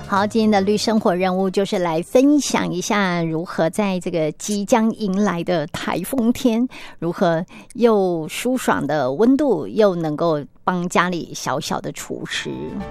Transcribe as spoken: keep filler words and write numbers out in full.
好，今天的绿生活任务就是来分享一下如何在这个即将迎来的台风天，如何又舒爽的温度，又能够帮家里小小的除湿。